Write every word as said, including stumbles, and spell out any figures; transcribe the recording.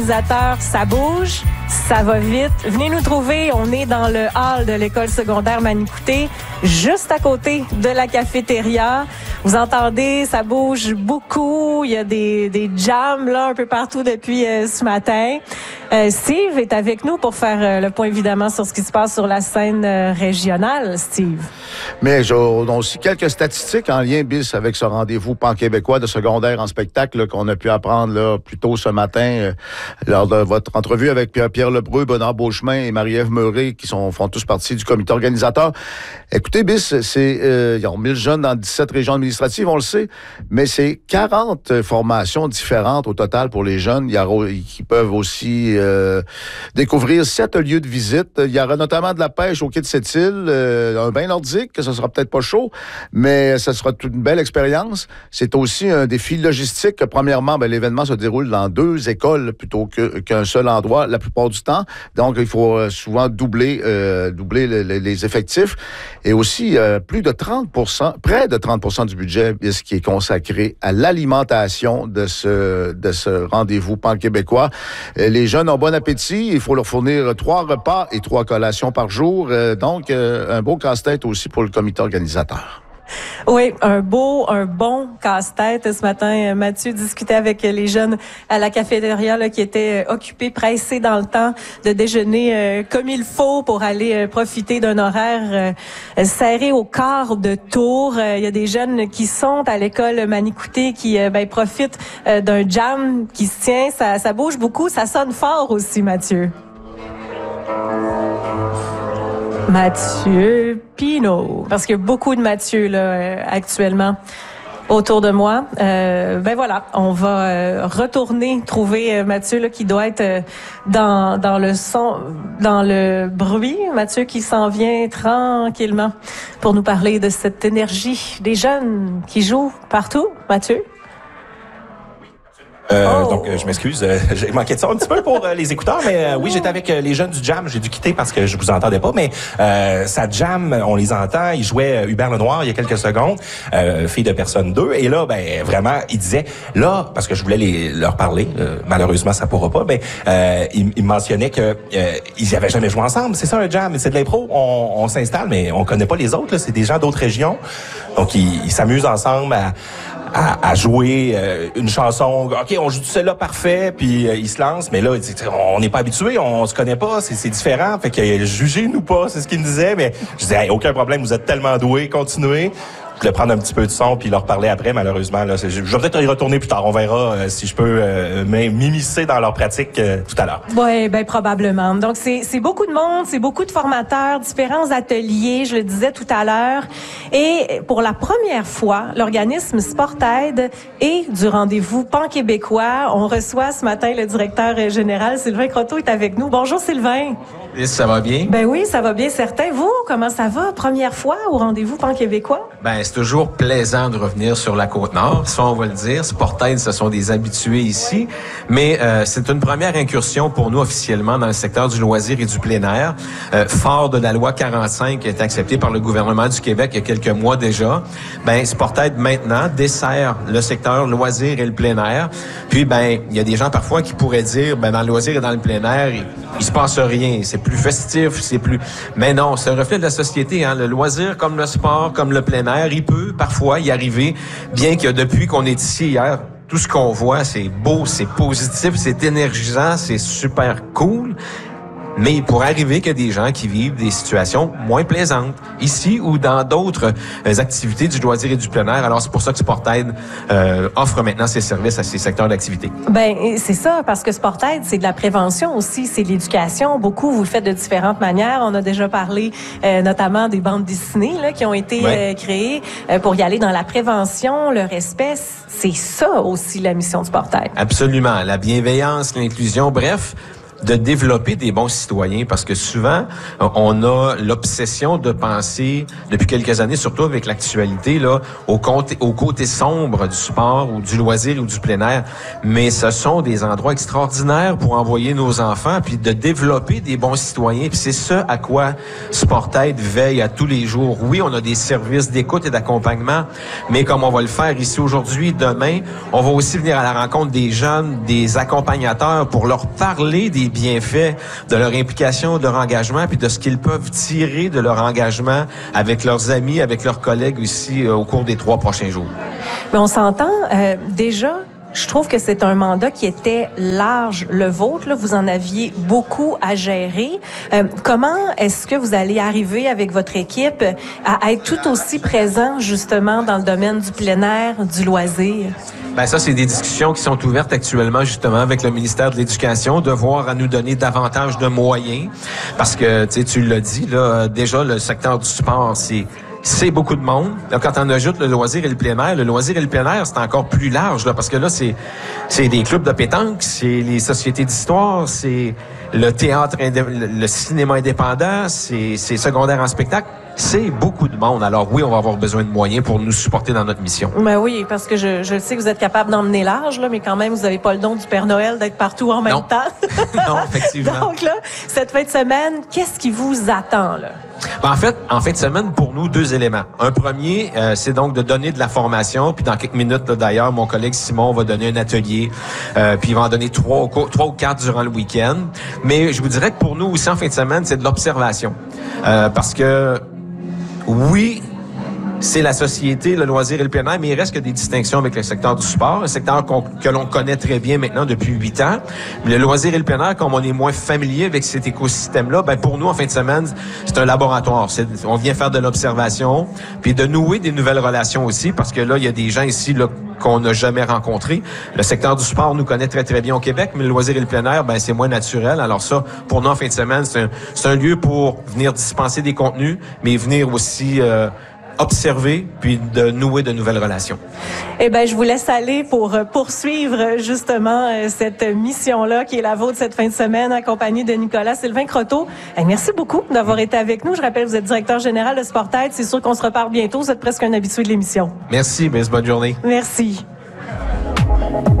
Ça bouge, ça va vite. Venez nous trouver, on est dans le hall de l'école secondaire Manicouté, juste à côté de la cafétéria. Vous entendez, ça bouge beaucoup. Il y a des, des jams là un peu partout depuis euh, ce matin. Euh, Steve est avec nous pour faire euh, le point évidemment sur ce qui se passe sur la scène euh, régionale. Steve. Mais on a aussi quelques statistiques en lien, bis, avec ce rendez-vous pan-québécois de secondaire en spectacle là, qu'on a pu apprendre là, plus tôt ce matin euh, lors de votre entrevue avec Pierre, Pierre Lebreu, Bernard Beauchemin et Marie-Ève Meuret, qui sont, font tous partie du comité organisateur. Écoutez, bis, c'est, euh, ils ont mille jeunes dans dix-sept régions administratives, on le sait, mais c'est quarante formations différentes au total pour les jeunes. Il y aura, qui peuvent aussi euh, découvrir sept lieux de visite. Il y aura notamment de la pêche au quai de Sept-Îles, euh, un bain nordique, que ce sera peut-être pas chaud, mais ce sera toute une belle expérience. C'est aussi un défi logistique. Premièrement, ben, l'événement se déroule dans deux écoles plutôt que, qu'un seul endroit la plupart du temps. Donc, il faut souvent doubler, euh, doubler le, le, les effectifs. Et aussi, euh, plus de trente pour cent, près de trente pour cent du budget ce qui est consacré à l'alimentation de ce, de ce rendez-vous pan-québécois. Les jeunes ont bon appétit. Il faut leur fournir trois repas et trois collations par jour. Euh, donc, euh, un beau casse-tête aussi pour le comité organisateur. Oui, un beau, un bon casse-tête. Ce matin, Mathieu discutait avec les jeunes à la cafétéria là, qui étaient occupés, pressés dans le temps de déjeuner euh, comme il faut pour aller euh, profiter d'un horaire euh, serré au quart de tour. Euh, il y a des jeunes qui sont à l'école Manicouté qui euh, ben, profitent euh, d'un jam qui se tient. Ça, ça bouge beaucoup, ça sonne fort aussi, Mathieu. Mathieu Pinault. Parce qu'il y a beaucoup de Mathieu là, euh, actuellement autour de moi. Euh, ben voilà, on va euh, retourner trouver euh, Mathieu là, qui doit être euh, dans, dans le son, dans le bruit. Mathieu qui s'en vient tranquillement pour nous parler de cette énergie des jeunes qui jouent partout. Mathieu? Euh, oh. Donc, euh, je m'excuse, euh, j'ai manqué de ça un petit peu pour euh, les écouteurs, mais euh, oui, j'étais avec euh, les jeunes du Jam. J'ai dû quitter parce que je vous entendais pas, mais euh, ça Jam, on les entend. Ils jouaient Hubert Lenoir il y a quelques secondes, euh, fille de personne deux, et là, ben vraiment, ils disaient, là, parce que je voulais les, leur parler, euh, malheureusement, ça pourra pas, mais euh, ils, ils mentionnaient que euh, ils avaient jamais joué ensemble. C'est ça un Jam, c'est de l'impro. On, on s'installe, mais on connaît pas les autres. Là, c'est des gens d'autres régions, donc ils, ils s'amusent ensemble à À, à jouer euh, une chanson. OK, on joue celle-là parfait, puis euh, ils se lancent, mais là, on n'est pas habitué, on, on se connaît pas, c'est, c'est différent. Fait que euh, jugez-nous pas, c'est ce qu'ils me disaient, mais je disais, hey, aucun problème, vous êtes tellement doués, continuez. Je voulais prendre un petit peu de son puis leur parler après, malheureusement. Là, je vais peut-être y retourner plus tard. On verra euh, si je peux euh, m'immiscer dans leur pratique euh, tout à l'heure. Oui, ben probablement. Donc, c'est, c'est beaucoup de monde, c'est beaucoup de formateurs, différents ateliers, je le disais tout à l'heure. Et pour la première fois, l'organisme Sportaide et du rendez-vous pan-québécois, on reçoit ce matin le directeur général, Sylvain Croteau, est avec nous. Bonjour, Sylvain. Et ça va bien? Ben oui, ça va bien, certain. Vous, comment ça va? Première fois au rendez-vous pan-québécois? Ben, c'est toujours plaisant de revenir sur la Côte-Nord, ça on va le dire. Sportaide, ce sont des habitués ici. Mais euh, c'est une première incursion pour nous officiellement dans le secteur du loisir et du plein air. Euh, fort de la loi quarante-cinq qui a été acceptée par le gouvernement du Québec il y a quelques mois déjà. Ben, Sportaide maintenant dessert le secteur loisir et le plein air. Puis, ben, il y a des gens parfois qui pourraient dire, ben, dans le loisir et dans le plein air, il, il se passe rien. C'est plus festif, c'est plus... Mais non, c'est un reflet de la société, hein. Le loisir comme le sport, comme le plein air, il peut parfois y arriver, bien que depuis qu'on est ici hier, tout ce qu'on voit, c'est beau, c'est positif, c'est énergisant, c'est super cool. Mais il pourrait arriver qu'il y a des gens qui vivent des situations moins plaisantes, ici ou dans d'autres euh, activités du loisir et du plein air. Alors, c'est pour ça que Sportaide euh, offre maintenant ses services à ces secteurs d'activité. Ben c'est ça, parce que Sportaide, c'est de la prévention aussi, c'est de l'éducation. Beaucoup, vous le faites de différentes manières. On a déjà parlé euh, notamment des bandes dessinées là, qui ont été ouais. euh, créées euh, pour y aller dans la prévention, le respect. C'est ça aussi la mission de Sportaide. Absolument. La bienveillance, l'inclusion, bref... de développer des bons citoyens, parce que souvent, on a l'obsession de penser, depuis quelques années, surtout avec l'actualité, là, au côté, au côté sombre du sport ou du loisir ou du plein air. Mais ce sont des endroits extraordinaires pour envoyer nos enfants, puis de développer des bons citoyens. Puis c'est ce à quoi Sport-Aide veille à tous les jours. Oui, on a des services d'écoute et d'accompagnement, mais comme on va le faire ici aujourd'hui, demain, on va aussi venir à la rencontre des jeunes, des accompagnateurs pour leur parler des bienfaits de leur implication, de leur engagement, puis de ce qu'ils peuvent tirer de leur engagement avec leurs amis, avec leurs collègues aussi euh, au cours des trois prochains jours. Mais on s'entend euh, déjà. Je trouve que c'est un mandat qui était large, le vôtre. Là, vous en aviez beaucoup à gérer. Euh, comment est-ce que vous allez arriver avec votre équipe à être tout aussi présent justement dans le domaine du plein air, du loisir? Ben ça, c'est des discussions qui sont ouvertes actuellement justement avec le ministère de l'Éducation, de voir à nous donner davantage de moyens. Parce que, tu sais, tu l'as dit, là, déjà, le secteur du sport, c'est... c'est beaucoup de monde. Là, quand on ajoute le loisir et le plein air, le loisir et le plein air, c'est encore plus large, là, parce que là, c'est, c'est des clubs de pétanque, c'est les sociétés d'histoire, c'est le théâtre, indé- le cinéma indépendant, c'est, c'est secondaire en spectacle. C'est beaucoup de monde. Alors oui, on va avoir besoin de moyens pour nous supporter dans notre mission. Ben oui, parce que je, je sais que vous êtes capable d'emmener large, là, mais quand même, vous n'avez pas le don du Père Noël d'être partout en même Non. temps. Non, effectivement. Donc là, cette fin de semaine, qu'est-ce qui vous attend, là? Ben, en fait, en fin de semaine, pour nous, deux éléments. Un premier, euh, c'est donc de donner de la formation. Puis dans quelques minutes, là, d'ailleurs, mon collègue Simon va donner un atelier. Euh, puis il va en donner trois, trois ou quatre durant le week-end. Mais je vous dirais que pour nous aussi, en fin de semaine, c'est de l'observation. Euh, parce que, oui, c'est la société, le loisir et le plein air, mais il reste que des distinctions avec le secteur du sport, un secteur qu'on, que l'on connaît très bien maintenant depuis huit ans. Mais le loisir et le plein air, comme on est moins familier avec cet écosystème-là, ben pour nous, en fin de semaine, c'est un laboratoire. C'est, on vient faire de l'observation, puis de nouer des nouvelles relations aussi, parce que là, il y a des gens ici là, qu'on n'a jamais rencontrés. Le secteur du sport nous connaît très, très bien au Québec, mais le loisir et le plein air, ben c'est moins naturel. Alors ça, pour nous, en fin de semaine, c'est un, c'est un lieu pour venir dispenser des contenus, mais venir aussi... Euh, observer, puis de nouer de nouvelles relations. Eh ben, je vous laisse aller pour poursuivre justement cette mission-là qui est la vôtre cette fin de semaine, accompagnée de Nicolas Sylvain Croteau. Eh, merci beaucoup d'avoir été avec nous. Je rappelle, vous êtes directeur général de Sport-Aide. C'est sûr qu'on se reparle bientôt. Vous êtes presque un habitué de l'émission. Merci, mais bonne journée. Merci.